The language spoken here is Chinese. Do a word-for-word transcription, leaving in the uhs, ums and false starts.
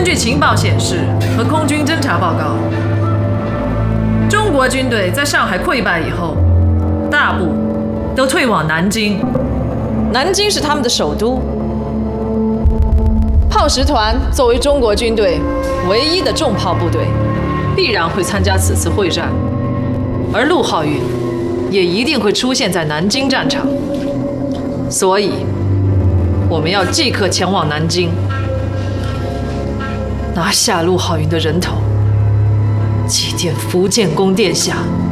据情报显示和空军侦察报告，中国军队在上海溃败以后，大部都退往南京。南京是他们的首都。炮石团作为中国军队唯一的重炮部队，必然会参加此次会战，而陆浩云也一定会出现在南京战场。所以，我们要即刻前往南京，拿下陆浩云的人头，祭奠福建公殿下。